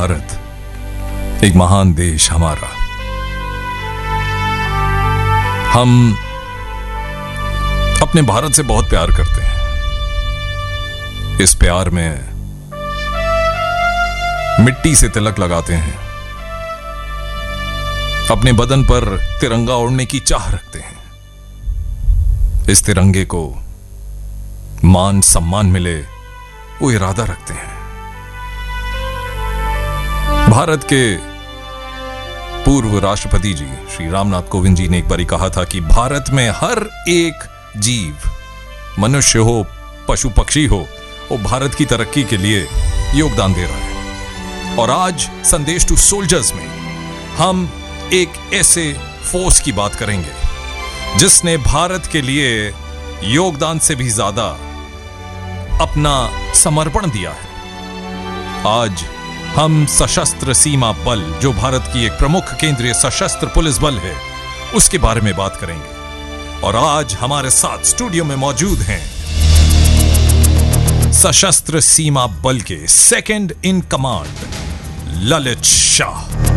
भारत, एक महान देश हमारा। हम अपने भारत से बहुत प्यार करते हैं। इस प्यार में मिट्टी से तिलक लगाते हैं, अपने बदन पर तिरंगा ओढ़ने की चाह रखते हैं। इस तिरंगे को मान सम्मान मिले वो इरादा रखते हैं। भारत के पूर्व राष्ट्रपति जी श्री रामनाथ कोविंद जी ने एक बारी कहा था कि भारत में हर एक जीव, मनुष्य हो पशु पक्षी हो, वो भारत की तरक्की के लिए योगदान दे रहा है। और आज संदेश टू सोल्जर्स में हम एक ऐसे फोर्स की बात करेंगे जिसने भारत के लिए योगदान से भी ज्यादा अपना समर्पण दिया है। आज हम सशस्त्र सीमा बल, जो भारत की एक प्रमुख केंद्रीय सशस्त्र पुलिस बल है, उसके बारे में बात करेंगे। और आज हमारे साथ स्टूडियो में मौजूद हैं सशस्त्र सीमा बल के second in command Lalit Shah.